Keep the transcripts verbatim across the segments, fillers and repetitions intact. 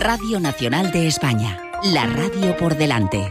Radio Nacional de España. La radio por delante.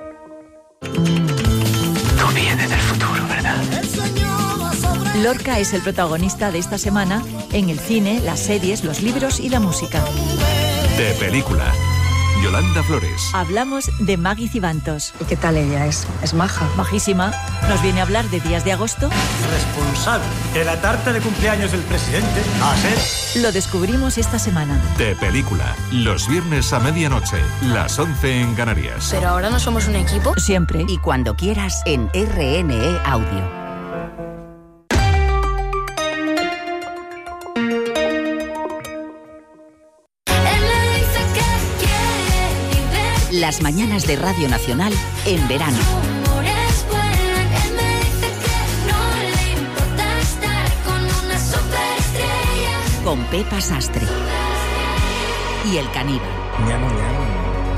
Tú vienes del futuro, ¿verdad? Lorca es el protagonista de esta semana en el cine, las series, los libros y la música. De película. Yolanda Flores. Hablamos de Maggie Cibantos. ¿Y qué tal ella es? ¿Es maja? Majísima. Nos viene a hablar de Días de Agosto. Responsable de la tarta de cumpleaños del presidente a ser... Lo descubrimos esta semana. De película. Los viernes a medianoche. Las once en Canarias. ¿Pero ahora no somos un equipo? Siempre. Y cuando quieras en R N E Audio. Las mañanas de Radio Nacional en verano. Con Pepa Sastre. Y el caníbal. Ñamo, ñamo.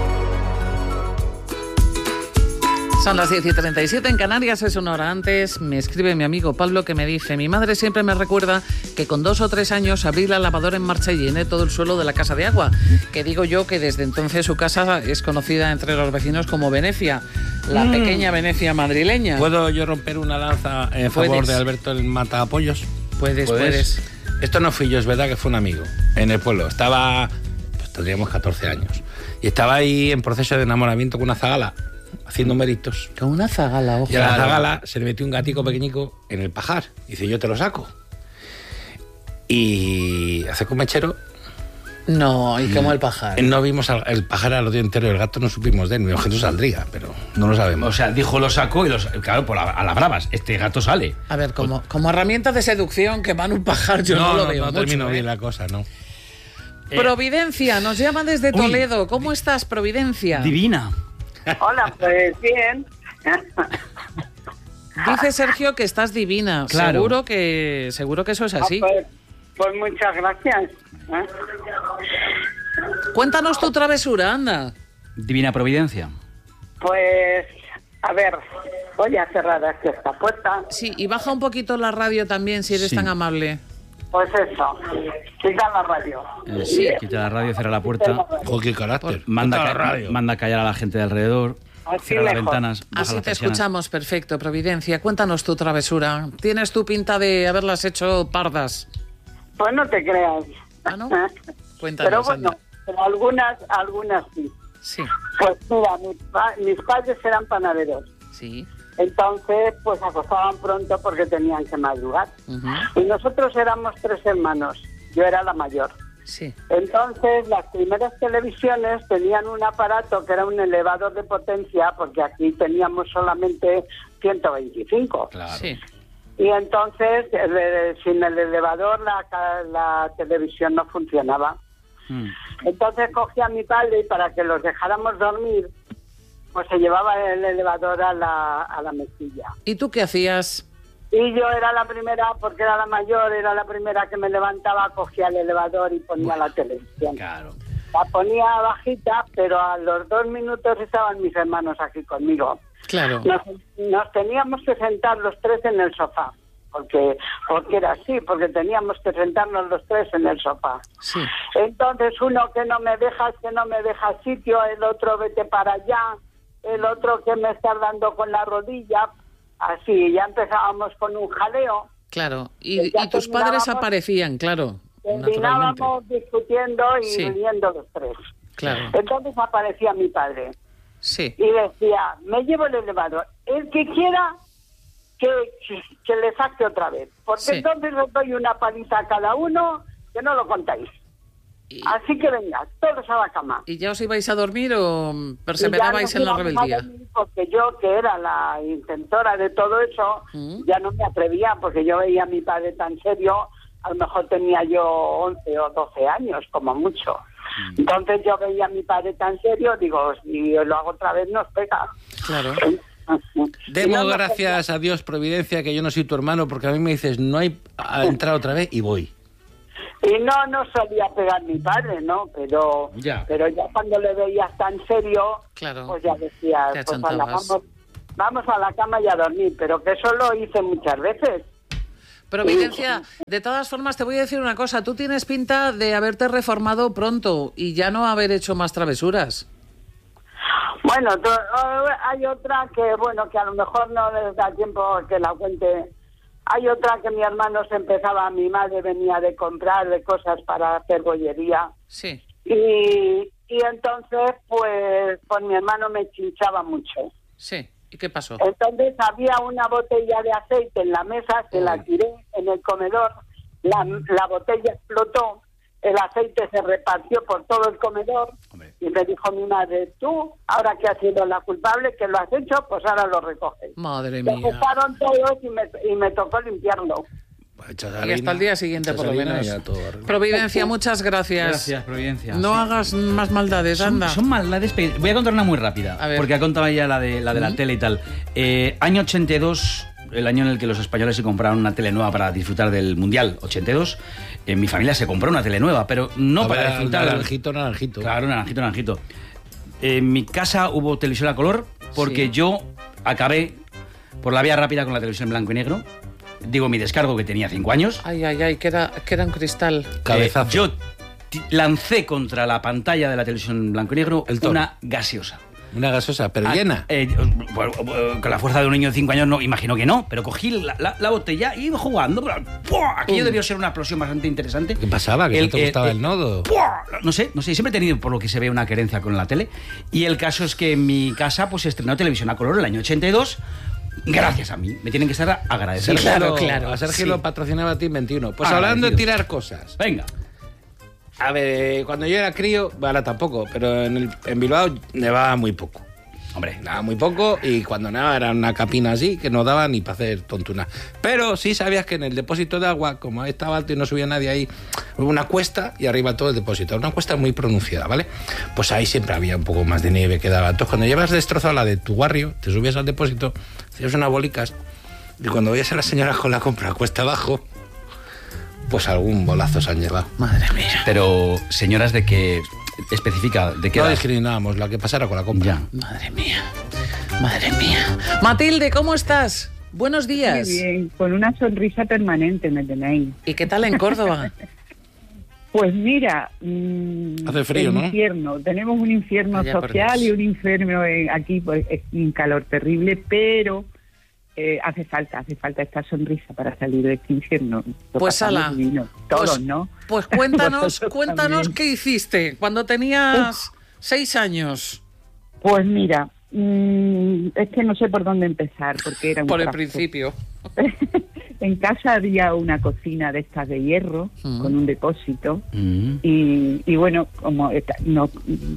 Son las diez y treinta y siete en Canarias, es una hora antes. Me escribe mi amigo Pablo que me dice: mi madre siempre me recuerda que con dos o tres años abrí la lavadora en marcha y llené todo el suelo de la casa de agua. Que digo yo que desde entonces su casa es conocida entre los vecinos como Venecia, la mm. pequeña Venecia madrileña. ¿Puedo yo romper una lanza en favor ¿Puedes? de Alberto el Matapollos? Puedes, puedes, puedes. Esto no fui yo, es verdad que fue un amigo en el pueblo. Estaba, pues tendríamos catorce años. Y estaba ahí en proceso de enamoramiento con una zagala, haciendo méritos. Con una zagala, ojo. Y a la zagala se le metió un gatico pequeñico en el pajar. Dice, yo te lo saco. Y hace con mechero. No, y quemó el pajar. No vimos al, el pajar al día entero, el gato no supimos de él. Mi objeto saldría, pero no lo sabemos. O sea, dijo lo saco y los, claro, por la, a las bravas, este gato sale. A ver, como, como herramienta de seducción, quemar un pajar yo no, no lo no, veo no mucho. No termino ¿eh? bien la cosa, ¿no? Providencia, nos llama desde Uy. Toledo. ¿Cómo estás, Providencia? Divina. Hola, pues bien. Dice Sergio que estás divina. Claro. Seguro que seguro que eso es así. Ah, pues, pues muchas gracias. ¿Eh? Cuéntanos tu travesura, anda. Divina providencia. Pues, a ver, voy a cerrar aquí esta puerta. Sí, y baja un poquito la radio también, si eres Sí. tan amable. Pues eso, quita la radio. Eh, sí, quita la radio, cierra la puerta. Joder, qué carácter. Manda, Quita la ca- radio. manda callar a la gente de alrededor. Así Cierra las mejor. ventanas. Baja Así las te persianas. escuchamos, perfecto, Providencia. Cuéntanos tu travesura. Tienes tu pinta de haberlas hecho pardas. Pues no te creas. ¿Ah, no? Cuéntanos, Pero bueno, anda. pero algunas, algunas sí. Sí, Pues mira, mis, pa- mis padres eran panaderos. sí. Entonces, pues acostaban pronto porque tenían que madrugar. Ujú, Y nosotros éramos tres hermanos. Yo era la mayor. sí. Entonces, las primeras televisiones tenían un aparato que era un elevador de potencia, porque aquí teníamos solamente ciento veinticinco. Claro. Sí. Y entonces, eh, sin el elevador, la, ca- la televisión no funcionaba. Mm. Entonces cogí a mi padre y para que los dejáramos dormir, pues se llevaba el elevador a la, a la mesilla. ¿Y tú qué hacías? Y yo era la primera, porque era la mayor, era la primera que me levantaba, cogía el elevador y ponía la televisión. Claro. La ponía bajita, pero a los dos minutos estaban mis hermanos aquí conmigo. Claro. Nos, nos teníamos que sentar los tres en el sofá, porque porque era así, porque teníamos que sentarnos los tres en el sofá. Sí. Entonces uno que no me deja, que no me deja sitio, el otro vete para allá, el otro que me está dando con la rodilla, así, ya empezábamos con un jaleo. Claro. Y, Ya y tus padres terminábamos- aparecían, claro. Naturalmente. Terminábamos discutiendo y Sí. riendo los tres. Claro. Entonces aparecía mi padre Sí. y decía, me llevo el elevador, el que quiera que, que, que le saque otra vez, porque Sí. entonces os doy una paliza a cada uno que no lo contáis. Y, Así que venga, todos a la cama. ¿Y ya os ibais a dormir o Y ya perseverabais nos en la íbamos a rebeldía? dormir, porque yo, que era la intentora de todo eso, ¿Mm? ya no me atrevía, porque yo veía a mi padre tan serio, a lo mejor tenía yo once o doce años, como mucho. Entonces yo veía a mi padre tan serio, digo, si lo hago otra vez nos pega. Claro. Demos Y no, no, gracias a Dios, Providencia, que yo no soy tu hermano, porque a mí me dices, no hay a entrar otra vez y voy. Y no, no solía pegar mi padre, ¿no? Pero Ya. pero ya cuando le veías tan serio, Claro. pues ya decía, Te pues ala, achantabas. vamos, vamos a la cama y a dormir. Pero que eso lo hice muchas veces. Providencia, de todas formas te voy a decir una cosa, tú tienes pinta de haberte reformado pronto y ya no haber hecho más travesuras. Bueno, to, hay otra que, bueno, que a lo mejor no les da tiempo que la cuente. Hay otra que mi hermano se empezaba, mi madre venía de comprar de cosas para hacer bollería. Sí. Y, y entonces, pues, pues mi hermano me chinchaba mucho. Sí. ¿Y qué pasó? Entonces había una botella de aceite en la mesa, se la tiré en el comedor, la, la botella explotó, el aceite se repartió por todo el comedor. Hombre. Y me dijo mi madre, tú, ahora que has sido la culpable, que lo has hecho, pues ahora lo recoges. Madre mía. Se ocuparon todos y me, y me tocó limpiarlo. Y hasta el día siguiente, por lo menos. Providencia, muchas gracias. Gracias, Providencia. No sí. hagas más maldades, son, anda. Son maldades. Voy a contar una muy rápida, porque ha contado ya la de la, de la ¿Mm? tele y tal. Eh, año ochenta y dos, el año en el que los españoles se compraron una tele nueva para disfrutar del Mundial, ochenta y dos. En mi familia se compró una tele nueva, pero no a para ver, disfrutar. Naranjito, naranjito. Claro, naranjito, naranjito. En mi casa hubo televisión a color, porque sí. yo acabé por la vía rápida con la televisión en blanco y negro. Digo, mi descargo, que tenía cinco años. Ay, ay, ay, que era, que era un cristal. Cabezazo. Eh, yo t- lancé contra la pantalla de la televisión en blanco y negro una gaseosa. Una gaseosa, pero ah, llena. Eh, bueno, con la fuerza de un niño de cinco años, no, imagino que no, pero cogí la, la, la botella y iba jugando. ¡Puah! Aquello uh. debió ser una explosión bastante interesante. ¿Qué pasaba? ¿Que el, no te gustaba eh, el nodo? ¡Puah! No sé, no sé, siempre he tenido, por lo que se ve, una querencia con la tele. Y el caso es que en mi casa pues se estrenó televisión a color en el año ochenta y dos. Gracias a mí, me tienen que estar agradecidos. Sí, claro, claro. A Sergio sí. lo patrocinaba Team veintiuno. Pues hablando de tirar cosas. Venga. A ver, cuando yo era crío, ahora tampoco, pero en, el, en Bilbao nevaba muy poco. Hombre, nada, muy poco, y cuando nada era una capina así que no daba ni para hacer tontuna. Pero sí sabías que en el depósito de agua, como estaba alto y no subía nadie ahí, hubo una cuesta y arriba todo el depósito. Una cuesta muy pronunciada, ¿vale? Pues ahí siempre había un poco más de nieve que daba. Entonces, cuando llevas destrozado la de tu barrio, te subías al depósito, hacías unas bolicas, y cuando veías a las señoras con la compra cuesta abajo, pues algún bolazo se han llevado. Madre mía. Pero, señoras, de que... especifica de qué no discriminábamos la que pasara con la compra. Ya. Madre mía, madre mía. Matilde, ¿cómo estás? Buenos días. Muy bien, con una sonrisa permanente me tenéis. ¿Y qué tal en Córdoba? Pues mira, mmm, hace frío, el ¿no? Infierno. Tenemos un infierno Vaya social y un infierno en, aquí, pues, un calor terrible, pero eh, hace falta, hace falta esta sonrisa para salir de este infierno. Lo pues ala, todos, pues, ¿no? Pues cuéntanos, cuéntanos qué hiciste cuando tenías Uf. seis años. Pues mira, mmm, es que no sé por dónde empezar, porque era un por el trasto. principio. En casa había una cocina de estas de hierro, mm. con un depósito, mm. y, y bueno, como no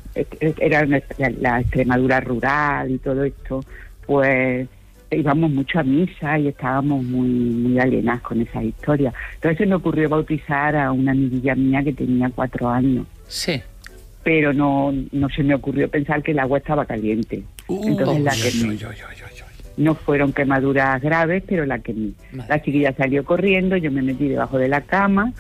era la Extremadura rural y todo esto, pues íbamos mucho a misa y estábamos muy muy alienadas con esas historias. Entonces se me ocurrió bautizar a una amiguilla mía que tenía cuatro años. Sí. Pero no no se me ocurrió pensar que el agua estaba caliente. Uh, Entonces oh, la quemé. Yo, yo, yo, yo, yo. No fueron quemaduras graves, pero la quemé. Madre. La chiquilla salió corriendo, yo me metí debajo de la cama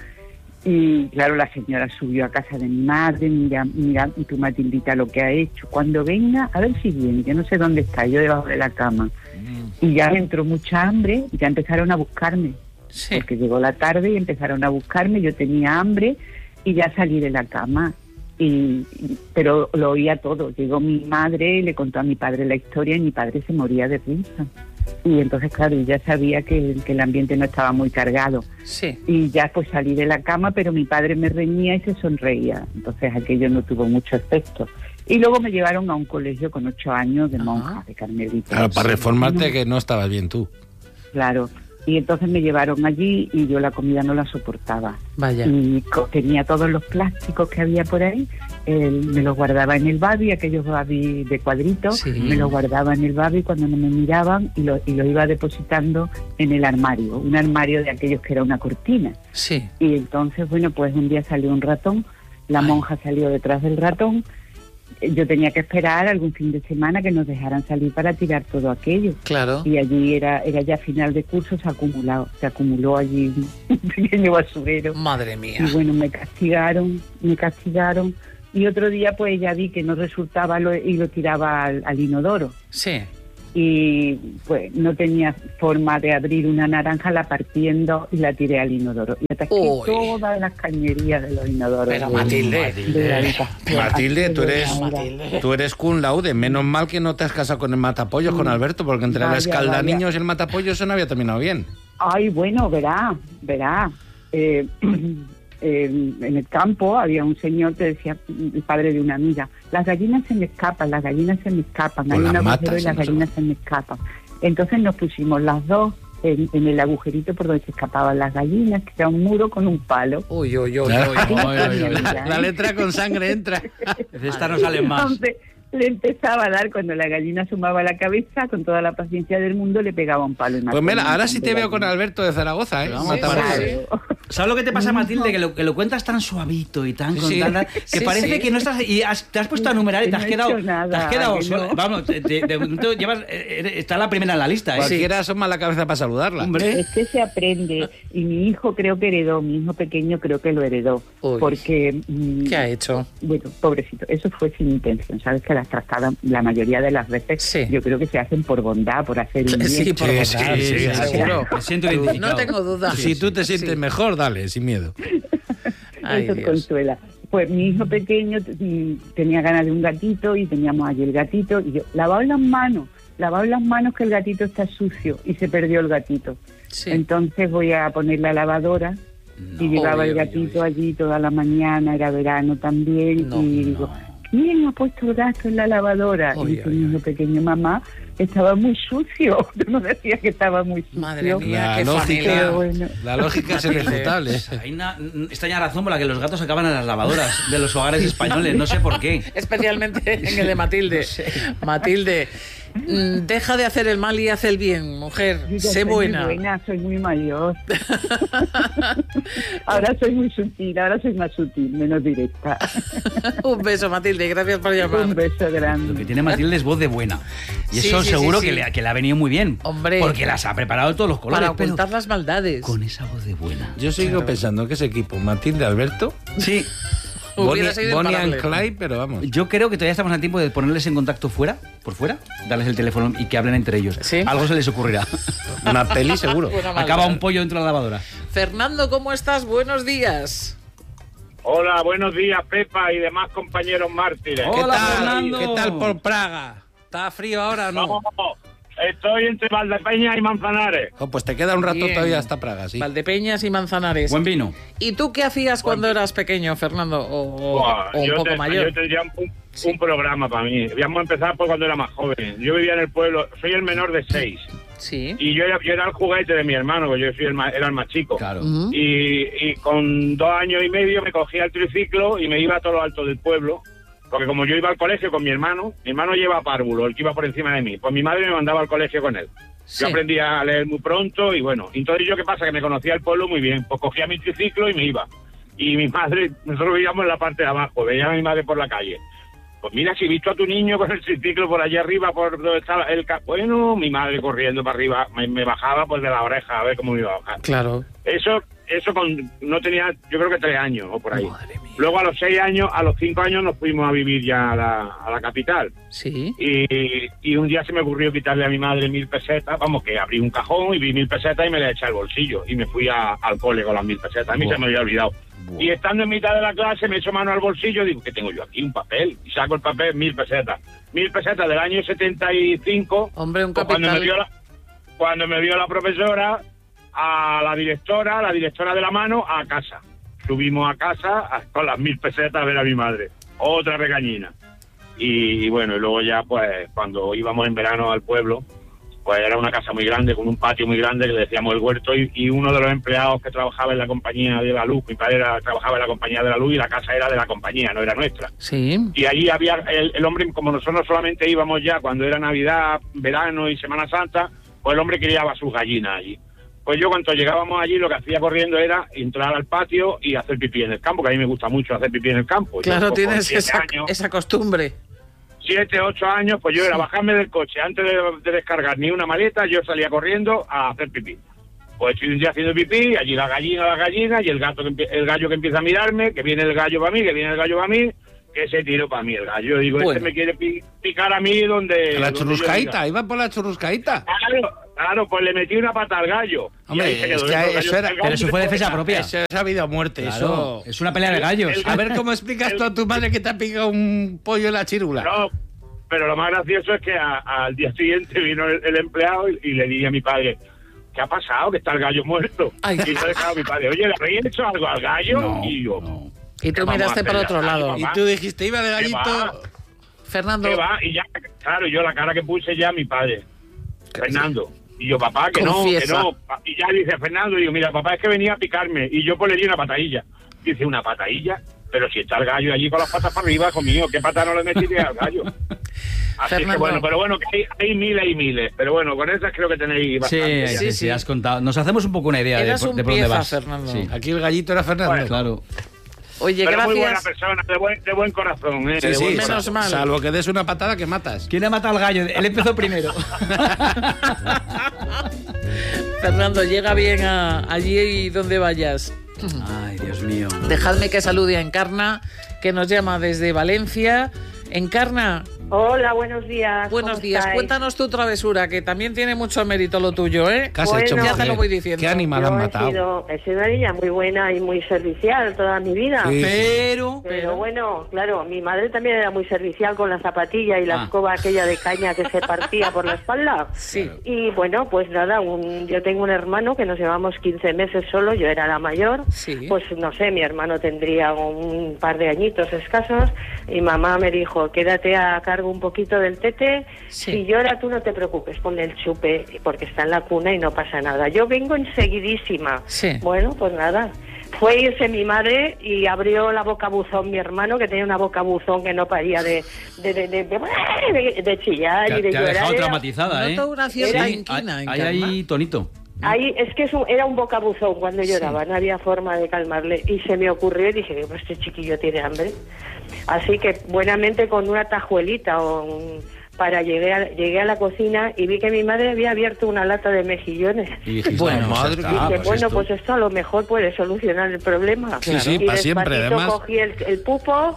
y claro, la señora subió a casa de mi madre, mira, mira tu Matildita lo que ha hecho. Cuando venga, a ver si viene, que no sé dónde está, yo debajo de la cama. Y ya me entró mucha hambre y ya empezaron a buscarme. Sí. Porque llegó la tarde y empezaron a buscarme, yo tenía hambre y ya salí de la cama. Y, pero lo oía todo. Llegó mi madre y le contó a mi padre la historia y mi padre se moría de risa. Y entonces, claro, ya sabía que, que el ambiente no estaba muy cargado. Sí. Y ya pues salí de la cama, pero mi padre me reñía y se sonreía. Entonces aquello no tuvo mucho efecto. Y luego me llevaron a un colegio con ocho años de monjas, de carmelitas. Claro, para reformarte no, que no estabas bien tú. Claro. Y entonces me llevaron allí y yo la comida no la soportaba. Vaya. Y tenía todos los plásticos que había por ahí, eh, me los guardaba en el babi, aquellos babi de cuadritos, sí. me los guardaba en el babi cuando no me miraban y lo, y lo iba depositando en el armario, un armario de aquellos que era una cortina. Sí. Y entonces, bueno, pues un día salió un ratón, la Ay. monja salió detrás del ratón, yo tenía que esperar algún fin de semana que nos dejaran salir para tirar todo aquello. Claro. Y allí era era ya final de curso, se acumuló, se acumuló allí un pequeño basurero. Madre mía. Y bueno, me castigaron, me castigaron. Y otro día pues ya vi que no resultaba lo, y lo tiraba al, al inodoro. Sí. y pues no tenía forma de abrir una naranja, la partí en dos y la tiré al inodoro. Y atasqué Uy. todas las cañerías de los inodoros. Pero de- Matilde, de la habitación. Matilde, tú eres, Matilde. tú eres cum laude. Menos mal que no te has casado con el matapollos, con Alberto, porque entre Vaya, la escaldaniños vaya. y el matapollos eso no había terminado bien. Ay, bueno, verá, verá. Eh, eh, en el campo había un señor que decía, el padre de una amiga, las gallinas se me escapan, las gallinas se me escapan, Pues hay un las agujero matas, y las no sé. gallinas se me escapan. Entonces nos pusimos las dos en, en el agujerito por donde se escapaban las gallinas, que era un muro con un palo. Uy, uy, uy, uy, Ay, uy. ay, ay. La, la letra con sangre entra. De esta no salen más. Entonces le empezaba a dar, cuando la gallina asomaba la cabeza, con toda la paciencia del mundo, le pegaba un palo. en la Pues mira, columna ahora sí de te veo gallina. con Alberto de Zaragoza, ¿eh? Pero vamos, Matapollos. Claro. ¿Sabes lo que te pasa, Matilde? Que lo, que lo cuentas tan suavito y tan Sí, con sí. tanta- que Sí, parece sí. que no estás y has- te has puesto a numerar y te No has he quedado, hecho nada, te has quedado que sola. no. Vamos, te- te- de momento llevas eh, eres- está la primera en la lista, ¿eh? Cualquiera asoma la cabeza para saludarla. Hombre. Es que se aprende, y mi hijo creo que heredó, mi hijo pequeño creo que lo heredó, Uy. porque, mm, ¿Qué ha hecho? bueno, pobrecito, eso fue sin intención, sabes que las trastadas, la mayoría de las veces, Sí. yo creo que se hacen por bondad, por hacer un bien. Sí, por Sí, bondad, sí, sí, sí, seguro. Me siento identificado. No tengo duda. Si tú te sientes Sí. mejor, dale, sin miedo. Ay, Eso Dios. consuela. Pues mi hijo pequeño mm, tenía ganas de un gatito y teníamos allí el gatito y yo, lavaos las manos, lavaos las manos que el gatito está sucio, y se perdió el gatito. Sí. Entonces voy a poner la lavadora y llevaba Uy, el uy, gatito uy. allí toda la mañana, era verano también, No, y digo, ¿quién ha puesto el gato en la lavadora? Uy, y dice uy, mi hijo pequeño, mamá, estaba muy sucio. Tú no decías que estaba muy sucio. Madre mía, La qué lógica, familia. Pero bueno. la lógica es irrefutable. Hay una extraña razón por la que los gatos acaban en las lavadoras de los hogares españoles, no sé por qué. Especialmente en el de Matilde. Matilde, mm, deja de hacer el mal y haz el bien, mujer. Yo Sé soy buena. Muy buena, soy muy mayor. Ahora soy muy sutil, ahora soy más sutil, menos directa. Un beso, Matilde, gracias por llamar. Un beso Lo que grande. tiene Matilde es voz de buena. Y Sí, eso sí, seguro sí, que, sí. Le, que le ha venido muy bien. Hombre. Porque las ha preparado de todos los colores. Para pero ocultar las maldades. con esa voz de buena. Yo sigo pensando que ese equipo, Matilde, Alberto, Sí. Bonnie, Hubiera sido Bonnie and imparable. Clyde, pero vamos. Yo creo que todavía estamos a tiempo de ponerles en contacto fuera, por fuera, darles el teléfono y que hablen entre ellos. Sí. Algo se les ocurrirá. Una peli seguro. Buena maldad. Acaba un pollo dentro de la lavadora. Fernando, ¿cómo estás? Buenos días. Hola, buenos días, Pepa y demás compañeros mártires. ¿Qué Hola, tal? Fernando. ¿Qué tal por Praga? ¿Está frío ahora o no? No, estoy entre Valdepeña y Manzanares. Oh, pues te queda un rato Bien. todavía hasta Praga, sí. Valdepeñas y Manzanares. Buen vino. ¿Y tú qué hacías cuando eras pequeño, Fernando? O, o- Buah, o un yo, poco te- mayor. yo tendría un, un programa para mí. Vamos a empezar por cuando era más joven. Yo vivía en el pueblo, soy el menor de seis. Sí. Y yo era, yo era el juguete de mi hermano, que yo soy el más, era el más chico. Claro. Ujú. Y, y con dos años y medio me cogía el triciclo y me iba a todo lo alto del pueblo. Porque como yo iba al colegio con mi hermano, mi hermano lleva párvulo, el que iba por encima de mí. Pues mi madre me mandaba al colegio con él. Sí. Yo aprendí a leer muy pronto y bueno, entonces yo qué pasa, que me conocía el pueblo muy bien, pues cogía mi triciclo y me iba. Y mi madre, nosotros vivíamos en la parte de abajo, veía a mi madre por la calle. Pues mira, si he visto a tu niño con el triciclo por allá arriba, por donde estaba el... ca-". Bueno, mi madre corriendo para arriba, me, me bajaba pues de la oreja a ver cómo me iba a bajar. Claro. Eso, eso con, no tenía, yo creo que tres años o por ahí. Luego a los seis años, a los cinco años nos fuimos a vivir ya a la, a la capital. Sí. Y, y un día se me ocurrió quitarle a mi madre mil pesetas, vamos, que abrí un cajón y vi mil pesetas y me las eché al bolsillo. Y me fui a- al cole con las mil pesetas. A mí Buah. se me había olvidado. Buah. Y estando en mitad de la clase me echo mano al bolsillo y digo, ¿qué tengo yo aquí? Un papel. Y saco el papel, mil pesetas. Mil pesetas del año setenta y cinco. Hombre, un Pues cuando me capital. vio la, cuando me vio la profesora, a la directora, la directora de la mano, a casa. Subimos a casa a- con las mil pesetas a ver a mi madre. Otra regañina. Y, y bueno, y luego ya, pues, cuando íbamos en verano al pueblo, pues era una casa muy grande, con un patio muy grande, que le decíamos el huerto, y, y uno de los empleados que trabajaba en la compañía de la luz, mi padre era- trabajaba en la compañía de la luz y la casa era de la compañía, no era nuestra. Sí. Y allí había el, el hombre, como nosotros solamente íbamos ya cuando era Navidad, verano y Semana Santa, pues el hombre criaba sus gallinas allí. Pues yo cuando llegábamos allí lo que hacía corriendo era entrar al patio y hacer pipí en el campo, que a mí me gusta mucho hacer pipí en el campo. Yo, Claro, pues, con tienes siete esa, años, esa costumbre. siete, ocho años, pues yo era bajarme del coche antes de, de descargar ni una maleta, yo salía corriendo a hacer pipí. Pues estoy un día haciendo pipí, allí la gallina, la gallina, y el gato, que empie- el gallo que empieza a mirarme, que viene el gallo para mí, que viene el gallo para mí, que se tiró para mí el gallo. Digo, Bueno. este me quiere pi- picar a mí donde... La donde yo churruscaíta, diga. iba por la churruscaíta. Claro, claro, pues le metí una pata al gallo. Y Hombre, ahí se quedó. es que El gallo- eso era... el gallo se fue- Eso es a vida o muerte, Claro, eso... es una pelea de gallos. A ver, ¿cómo explicas tú a tu madre que te ha picado un pollo en la chírula? No, pero lo más gracioso es que a- al día siguiente vino el, el empleado y, y le dije a mi padre, ¿qué ha pasado? Que está el gallo muerto. Ay. Y entonces, claro, mi padre, oye, ¿le habéis hecho algo al gallo? No, y yo, Y tú vamos miraste a para hacer otro ya? lado. Ay, Y mamá. tú dijiste, iba de ¿Qué gallito... va? Fernando, ¿Qué va? Y ya, claro, yo la cara que puse ya a mi padre, Fernando. Y yo, papá, que Confiesa. no, que no. Y ya dice Fernando, y yo, mira, papá, es que venía a picarme. Y yo pues le di una patadilla. Dice, ¿una patadilla? Pero si está el gallo allí con las patas para arriba, hijo mío, ¿qué pata no le metiste al gallo? Así Fernando. que bueno, pero bueno, que hay, hay miles y miles. Pero bueno, con esas creo que tenéis Sí, bastante. sí, ya. sí, sí. has contado. Nos hacemos un poco una idea de, Eras por- un de por dónde pieza, vas. Fernando. Sí. Aquí el gallito era Fernando. Bueno. Claro. oye, Pero muy buena gracias. persona, de buen, de buen corazón. ¿eh? Sí, De sí, buen menos corazón. mal. Salvo que des una patada que matas. ¿Quién ha matado al gallo? Él empezó primero. Fernando, llega bien a, allí donde vayas. Ay, Dios mío. Dejadme que salude a Encarna, que nos llama desde Valencia. Encarna, Hola, buenos días. buenos ¿cómo días. estáis? Cuéntanos tu travesura, que también tiene mucho mérito lo tuyo, ¿eh? ¿Qué has Bueno, hecho, ya mujer? te lo voy diciendo. ¿Qué animal Yo han he matado? sido, he sido una niña muy buena y muy servicial toda mi vida. Sí. Pero... Pero bueno, claro, mi madre también era muy servicial con la zapatilla y la Ah. escoba aquella de caña que se partía por la espalda. Sí. Y bueno, pues nada, un, yo tengo un hermano que nos llevamos quince meses solo, yo era la mayor. Sí. Pues no sé, mi hermano tendría un par de añitos escasos y mamá me dijo, quédate a cargo un poquito del tete, Sí. si llora tú no te preocupes, ponle el chupe porque está en la cuna y no pasa nada. Yo vengo enseguidísima. Sí. Bueno, pues nada. Fue irse mi madre y abrió la boca buzón mi hermano, que tenía una boca buzón que no paría de, de, de, de, de- de chillar Te, y de te ha llorar. dejado Era- traumatizada, ¿eh? Noto una cierta Sí, inquina, hay, Encarna. hay ahí tonito. Ahí es que es un- era un bocabuzón cuando lloraba, no había forma de calmarle. Y se me ocurrió y dije, pues este chiquillo tiene hambre. Así que buenamente con una tajuelita o un- para llegué a, llegué a la cocina y vi que mi madre había abierto una lata de mejillones. Y dijiste, Bueno, pues ya madre está, mía. Dije, pues bueno, esto. pues esto a lo mejor puede solucionar el problema. Sí, sí, y pa' siempre, despacito además. cogí el, el pupo,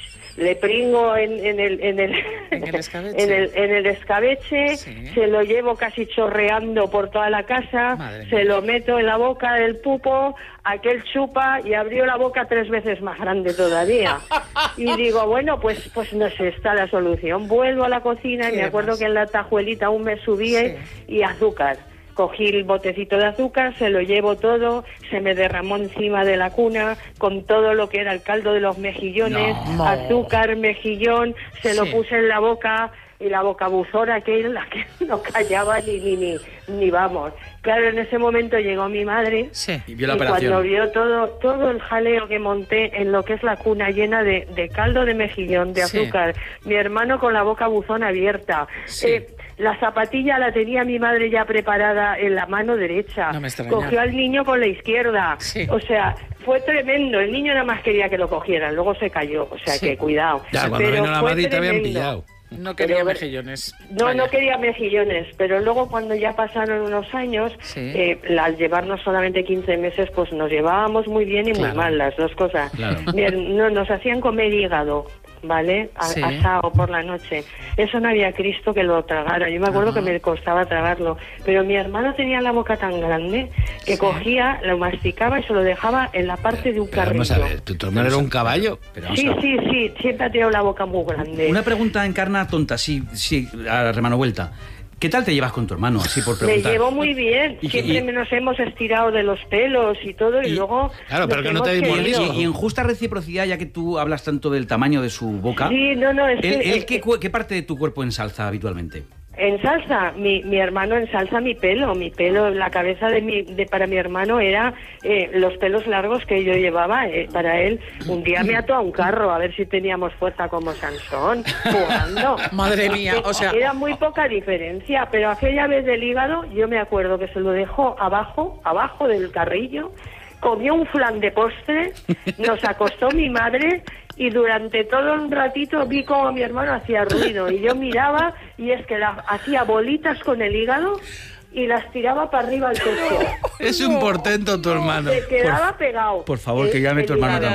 le pringo en, en el en el, En el escabeche. en el, en el escabeche, Sí. se lo llevo casi chorreando por toda la casa, Madre se mía. lo meto en la boca del pupo, aquel chupa y abrió la boca tres veces más grande todavía. Y digo, bueno, pues pues no sé, está la solución. Vuelvo a la cocina y ¿Qué me acuerdo más? que en la tajuelita aún me subí y azúcar. Cogí el botecito de azúcar, se lo llevo todo, se me derramó encima de la cuna con todo lo que era el caldo de los mejillones, No. azúcar, mejillón, se lo Sí. puse en la boca y la boca buzona aquella que no callaba ni, ni, ni, ni vamos. Claro, en ese momento llegó mi madre Sí. Y vio la y cuando operación. vio todo todo el jaleo que monté en lo que es la cuna llena de, de caldo de mejillón, de Sí. azúcar, mi hermano con la boca buzona abierta, Sí. eh, la zapatilla la tenía mi madre ya preparada en la mano derecha, No me extraña. cogió al niño con la izquierda, Sí. o sea, fue tremendo, el niño nada más quería que lo cogieran, luego se cayó, o sea Sí. que cuidado. Ya, cuando Pero vino la fue madre te habían tremendo. pillado. No quería Pero- mejillones. No, Vaya. no quería mejillones, pero luego cuando ya pasaron unos años, Sí. eh, al llevarnos solamente quince meses, pues nos llevábamos muy bien y Claro. muy mal las dos cosas. Claro. Bien, no, nos hacían comer hígado, ¿vale? A- Sí. Asado por la noche. Eso no había Cristo que lo tragara. Yo me acuerdo Ajá. que me costaba tragarlo. Pero mi hermano tenía la boca tan grande que Sí. cogía, lo masticaba y se lo dejaba en la parte de un Pero vamos a carrillo. ver, tu tu hermano era un caballo. Pero vamos Sí, a ver. sí, sí, siempre ha tenido la boca muy grande. Una pregunta encarna tonta, sí, sí, a remano vuelta. ¿Qué tal te llevas con tu hermano? Así por Me preguntar. llevo muy bien. Y que- Siempre y- nos hemos estirado de los pelos y todo y, Y- luego... Claro, pero nos que no te hemos dimos querido. Y, y en justa reciprocidad, ya que tú hablas tanto del tamaño de su boca, Sí, no, no, es ¿él, que... él es qué, que- cu- qué parte de tu cuerpo ensalza habitualmente? En salsa, mi, mi hermano ensalza mi pelo, mi pelo, la cabeza de mi, de, para mi hermano era eh, los pelos largos que yo llevaba, eh, para él, un día me ató a un carro a ver si teníamos fuerza como Sansón, jugando. Madre mía, o sea- Era muy poca diferencia, pero aquella vez del hígado, yo me acuerdo que se lo dejó abajo, abajo del carrillo, comió un flan de postre, nos acostó mi madre y durante todo un ratito vi como mi hermano hacía ruido y yo miraba y es que la, hacía bolitas con el hígado y las tiraba para arriba al techo. Es un portento tu hermano. Se quedaba pegado. Por favor, que el- llame el tu hermano hígado. también.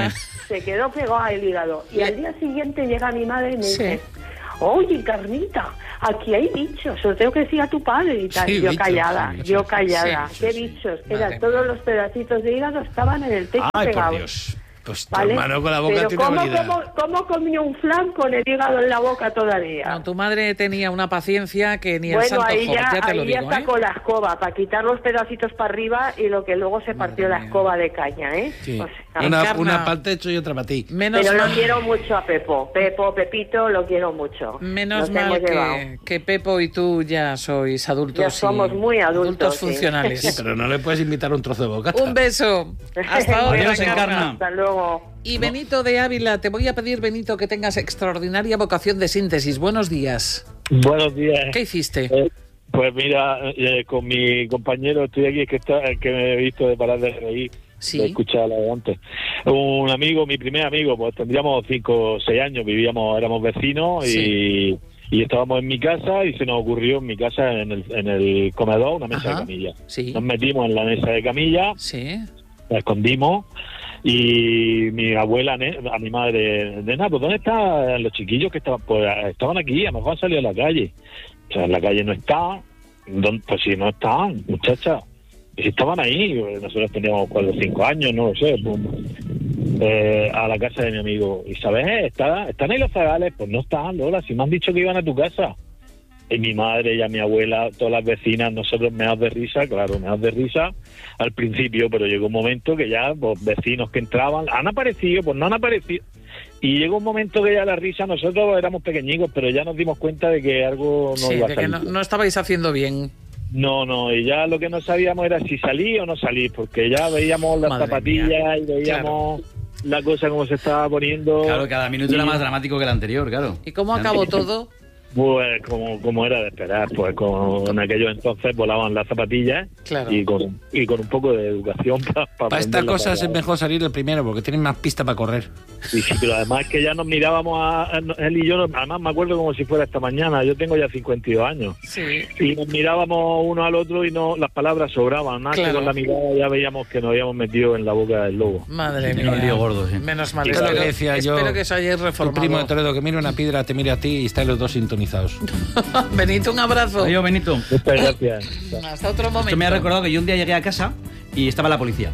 Se quedó pegado al hígado. Y al día siguiente llega mi madre y me sí. dice, oye, Carmita, aquí hay bichos, os tengo que decir a tu padre y tal. Sí, yo bichos, callada, sí, yo callada. Sí, ¿qué sí, bichos? Sí. Eran todos los pedacitos de hígado estaban en el techo Ay, pegados. Por Dios. Pues tu ¿vale? hermano con la boca Pero tiene ¿cómo, habilidad. ¿cómo, ¿Cómo comió un flan con el hígado en la boca todavía? No, tu madre tenía una paciencia que ni el bueno, santo ahí Job, ya, ya te ahí lo digo, ya sacó ¿eh? la escoba para quitar los pedacitos para arriba y lo que luego se partió Madre la mía. escoba de caña, ¿eh? Sí. O sea, una, una parte hecho y otra para ti. Menos Pero mal. lo quiero mucho a Pepo. Pepo, Pepito, lo quiero mucho. Menos Nos mal que, que Pepo y tú ya sois adultos. Ya somos muy adultos. Adultos sí. funcionales. Sí, pero no le puedes invitar un trozo de bocata. Un beso. Hasta ahora. Adiós, Encarna. Hasta luego. Y Benito de Ávila, te voy a pedir, Benito, que tengas extraordinaria vocación de síntesis. Buenos días. Buenos días. ¿Qué hiciste? Eh, pues mira, eh, con mi compañero estoy aquí, que está que me he visto de parar de reír, sí. de escuchar la de antes. Un amigo, mi primer amigo, pues tendríamos cinco o seis años, vivíamos, éramos vecinos sí. y, y estábamos en mi casa y se nos ocurrió en mi casa, en el, en el comedor, una mesa Ajá. de camilla. Sí. Nos metimos en la mesa de camilla, sí. la escondimos. Y mi abuela, a mi madre, nena, pues ¿dónde están los chiquillos que estaban? Pues estaban aquí, a lo mejor han salido a la calle. O sea, en la calle no están. Pues si no están, muchachas. Y si estaban ahí, nosotros teníamos cuatro o cinco años, no lo sé, pues, eh, a la casa de mi amigo. ¿Y sabes? ¿Está, ¿Están ahí los zagales? Pues no están, Lola, si me han dicho que iban a tu casa. Y mi madre y a mi abuela, todas las vecinas, nosotros meados de risa, claro, meados de risa al principio, pero llegó un momento que ya, pues, vecinos que entraban, han aparecido, pues no han aparecido. Y llegó un momento que ya la risa, nosotros éramos pequeñicos, pero ya nos dimos cuenta de que algo no sí, iba a de salir. que no, no estabais haciendo bien. No, no, y ya lo que no sabíamos era si salí o no salí, porque ya veíamos las Madre zapatillas mía. y veíamos... Claro. La cosa como se estaba poniendo. Claro, cada minuto y... era más dramático que el anterior, claro. ¿Y cómo acabó todo? Pues como, como era de esperar, pues con, en aquellos entonces volaban las zapatillas claro. y con y con un poco de educación para pa Para estas cosas es mejor salir el primero porque tienen más pista para correr. Y sí, pero además que ya nos mirábamos a, a él y yo, además me acuerdo como si fuera esta mañana, yo tengo ya cincuenta y dos años. Sí. Y nos mirábamos uno al otro y no las palabras sobraban, más claro. que con la mirada ya veíamos que nos habíamos metido en la boca del lobo. Madre mía. Un lío gordo, sí. Menos mal. Claro, Espero, que decía yo, espero que os hayáis reformado. Tu primo de Toledo, que mire una piedra, te mire a ti y estáis los dos sintonizados. Benito, un abrazo. Adiós, Benito. Muchas gracias. Hasta otro momento. Esto me ha recordado que yo un día llegué a casa y estaba la policía.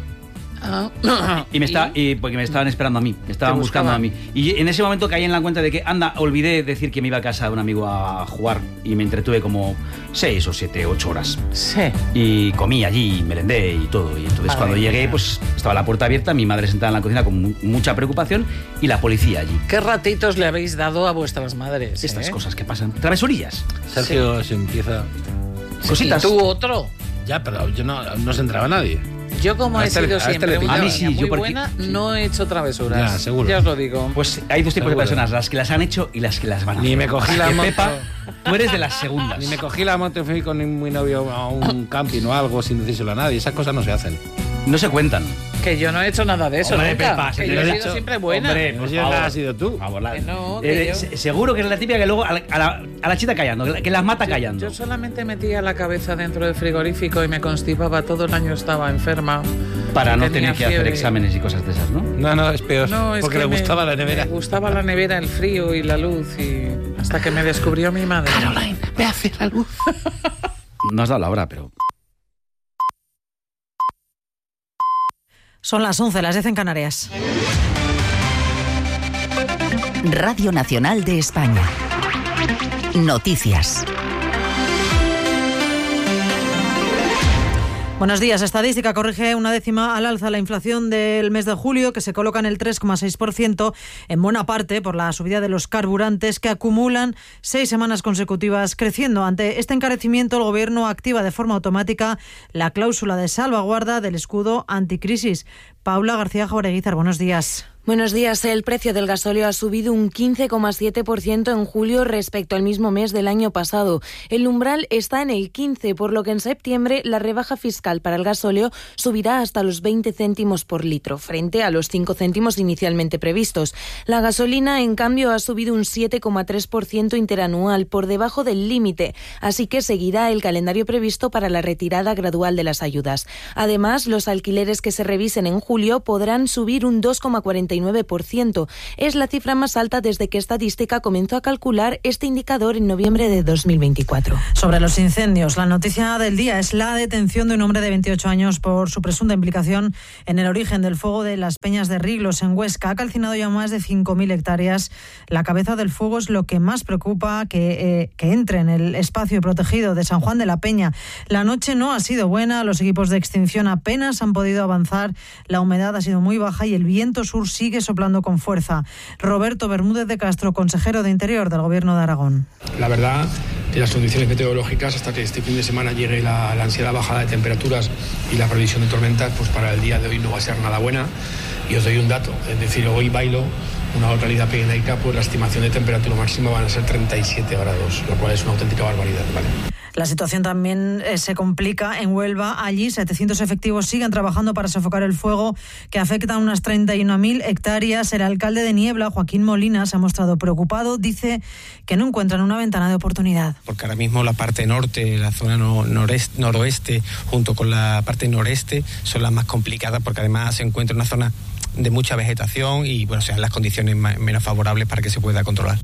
Ah. y me está y porque me estaban esperando a mí, me estaban buscando a mí. Y en ese momento caí en la cuenta de que, anda, olvidé decir que me iba a casa de un amigo a jugar y me entretuve como seis o siete, ocho horas. Sí. Y comí allí, merendé y todo. Y entonces Madre cuando llegué, pues estaba la puerta abierta, mi madre sentada en la cocina con mu mucha preocupación y la policía allí. ¿Qué ratitos le habéis dado a vuestras madres? Estas ¿eh? cosas que pasan. Travesurillas. Sergio sí. se empieza... Cositas. ¿Y tú otro? Ya, pero yo no, no se entraba nadie. Yo como he sido siempre una niña sí, muy yo buena, sí. no he hecho travesuras. Ya, seguro. Ya os lo digo. Pues hay dos tipos seguro. de personas, las que las han hecho y las que las van a hacer. Ni me cogí la moto. Pepa, tú eres de las segundas. Ni me cogí la moto y fui con mi novio a un camping o algo sin decírselo a nadie. Esas cosas no se hacen. No se cuentan. Que yo no he hecho nada de eso, Hombre, nunca. Pepa, que yo he sido siempre buena. Hombre, pues ya has sido tú. Favor, la... que no, que eh, yo... Seguro que es la típica que luego a la, a la, a la chita callando, que las mata yo, callando. Yo solamente metía la cabeza dentro del frigorífico y me constipaba. Todo el año estaba enferma. Para no tener que fiebre. hacer exámenes y cosas de esas, ¿no? No, no, es peor. No, es porque le me, gustaba la nevera. Me gustaba la nevera, el frío y la luz. Y hasta que me descubrió mi madre. Caroline, ve a hacer la luz. No has dado la hora, pero... Son las once, las diez en Canarias. Radio Nacional de España. Noticias. Buenos días. Estadística corrige una décima al alza la inflación del mes de julio, que se coloca en el tres coma seis por ciento, en buena parte por la subida de los carburantes, que acumulan seis semanas consecutivas creciendo. Ante este encarecimiento, el Gobierno activa de forma automática la cláusula de salvaguarda del escudo anticrisis. Paula García Jaureguizar, buenos días. Buenos días. El precio del gasóleo ha subido un quince coma siete por ciento en julio respecto al mismo mes del año pasado. El umbral está en el quince, por lo que en septiembre la rebaja fiscal para el gasóleo subirá hasta los veinte céntimos por litro, frente a los cinco céntimos inicialmente previstos. La gasolina, en cambio, ha subido un siete coma tres por ciento interanual, por debajo del límite, así que seguirá el calendario previsto para la retirada gradual de las ayudas. Además, los alquileres que se revisen en julio podrán subir un dos coma cuarenta ochenta y nueve por ciento. Es la cifra más alta desde que Estadística comenzó a calcular este indicador en noviembre de dos mil veinticuatro. Sobre los incendios, la noticia del día es la detención de un hombre de veintiocho años por su presunta implicación en el origen del fuego de las Peñas de Riglos en Huesca. Ha calcinado ya más de cinco mil hectáreas. La cabeza del fuego es lo que más preocupa que, eh, que entre en el espacio protegido de San Juan de la Peña. La noche no ha sido buena, los equipos de extinción apenas han podido avanzar, la humedad ha sido muy baja y el viento sur sigue soplando con fuerza. Roberto Bermúdez de Castro, consejero de Interior del Gobierno de Aragón. La verdad, en las condiciones meteorológicas, hasta que este fin de semana llegue la, la ansiada bajada de temperaturas y la previsión de tormentas, pues para el día de hoy no va a ser nada buena. Y os doy un dato, es decir, hoy bailo una localidad pirenaica, pues la estimación de temperatura máxima van a ser treinta y siete grados, lo cual es una auténtica barbaridad, ¿vale? La situación también eh, se complica en Huelva. Allí setecientos efectivos siguen trabajando para sofocar el fuego que afecta a unas treinta y una mil hectáreas. El alcalde de Niebla, Joaquín Molina, se ha mostrado preocupado. Dice que no encuentran una ventana de oportunidad. Porque ahora mismo la parte norte, la zona no, noreste, noroeste, junto con la parte noreste, son las más complicadas porque además se encuentra en una zona de mucha vegetación y bueno, sean las condiciones menos favorables para que se pueda controlar.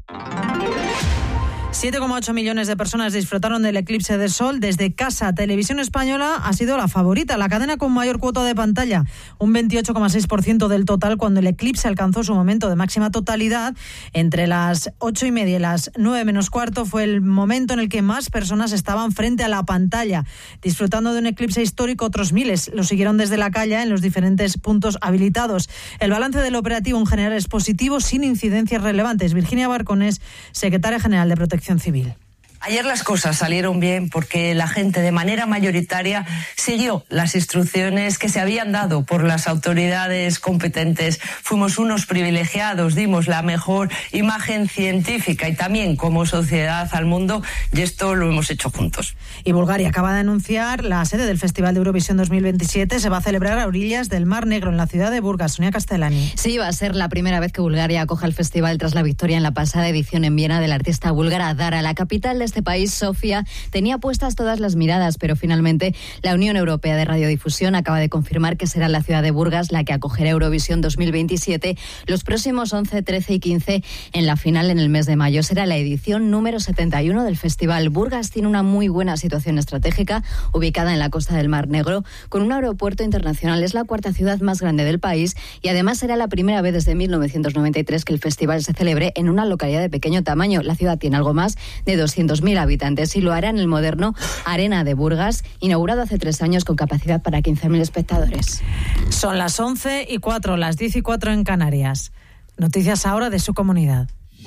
siete coma ocho millones de personas disfrutaron del eclipse de sol desde casa. Televisión Española ha sido la favorita, la cadena con mayor cuota de pantalla, un veintiocho coma seis por ciento del total cuando el eclipse alcanzó su momento de máxima totalidad. Entre las ocho y media y las nueve menos cuarto fue el momento en el que más personas estaban frente a la pantalla, disfrutando de un eclipse histórico. Otros miles lo siguieron desde la calle en los diferentes puntos habilitados. El balance del operativo en general es positivo, sin incidencias relevantes. Virginia Barcones, secretaria general de Protección Civil. Ayer las cosas salieron bien porque la gente de manera mayoritaria siguió las instrucciones que se habían dado por las autoridades competentes. Fuimos unos privilegiados, dimos la mejor imagen científica y también como sociedad al mundo, y esto lo hemos hecho juntos. Y Bulgaria acaba de anunciar la sede del Festival de Eurovisión dos mil veintisiete. Se va a celebrar a orillas del Mar Negro, en la ciudad de Burgas. Sonia Castellani. Sí, va a ser la primera vez que Bulgaria acoja el festival tras la victoria en la pasada edición en Viena del artista búlgara Dara. La capital de este país, Sofía, tenía puestas todas las miradas, pero finalmente la Unión Europea de Radiodifusión acaba de confirmar que será la ciudad de Burgas la que acogerá Eurovisión dos mil veintisiete los próximos once, trece y quince en la final en el mes de mayo. Será la edición número setenta y uno del festival. Burgas tiene una muy buena situación estratégica, ubicada en la costa del Mar Negro, con un aeropuerto internacional. Es la cuarta ciudad más grande del país y además será la primera vez desde mil novecientos noventa y tres que el festival se celebre en una localidad de pequeño tamaño. La ciudad tiene algo más de doscientos mil habitantes y lo hará en el moderno Arena de Burgas, inaugurado hace tres años con capacidad para quince mil espectadores. Son las once y cuatro, las diez y cuatro en Canarias. Noticias ahora de su comunidad.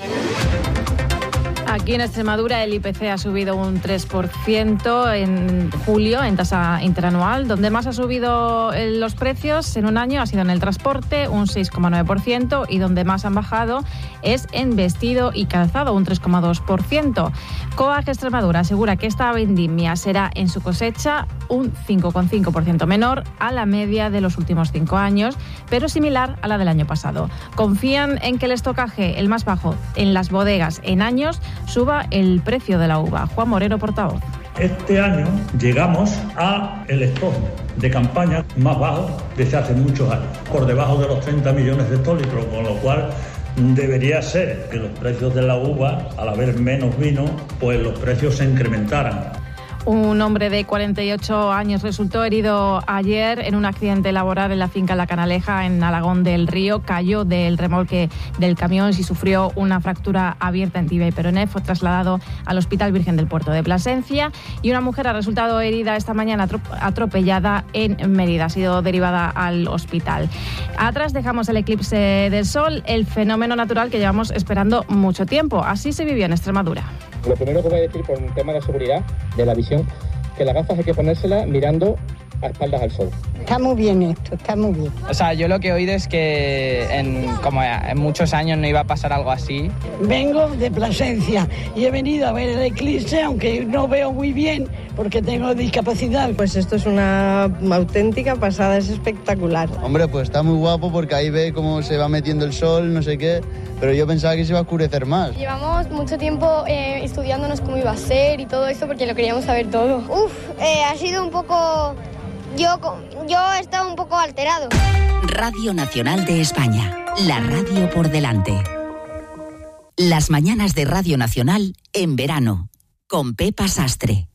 Aquí en Extremadura el I P C ha subido un tres por ciento en julio en tasa interanual. Donde más ha subido los precios en un año ha sido en el transporte, un seis coma nueve por ciento, y donde más han bajado es en vestido y calzado, un tres coma dos por ciento. COAG Extremadura asegura que esta vendimia será en su cosecha un cinco coma cinco por ciento menor a la media de los últimos cinco años, pero similar a la del año pasado. Confían en que el estocaje, el más bajo en las bodegas en años, suba el precio de la uva. Juan Moreno, portavoz. Este año llegamos a el stock de campaña más bajo desde hace muchos años, por debajo de los treinta millones de hectolitros, con lo cual debería ser que los precios de la uva, al haber menos vino, pues los precios se incrementaran. Un hombre de cuarenta y ocho años resultó herido ayer en un accidente laboral en la finca La Canaleja, en Alagón del Río. Cayó del remolque del camión y sufrió una fractura abierta en tibia y peroné. Fue trasladado al Hospital Virgen del Puerto de Plasencia. Y una mujer ha resultado herida esta mañana atropellada en Mérida. Ha sido derivada al hospital. Atrás dejamos el eclipse del sol, el fenómeno natural que llevamos esperando mucho tiempo. Así se vivió en Extremadura. Lo primero que voy a decir por un tema de seguridad, de la visión, que las gafas hay que ponérselas mirando a espaldas al sol. Está muy bien esto, está muy bien. O sea, yo lo que he oído es que en, como en muchos años no iba a pasar algo así. Vengo de Plasencia y he venido a ver el eclipse, aunque no veo muy bien porque tengo discapacidad. Pues esto es una auténtica pasada, es espectacular. Hombre, pues está muy guapo porque ahí ve cómo se va metiendo el sol, no sé qué, pero yo pensaba que se iba a oscurecer más. Llevamos mucho tiempo eh, estudiándonos cómo iba a ser y todo esto porque lo queríamos saber todo. Uf, eh, ha sido un poco... Yo, yo he estado un poco alterado. Radio Nacional de España. La radio por delante. Las mañanas de Radio Nacional en verano, con Pepa Sastre.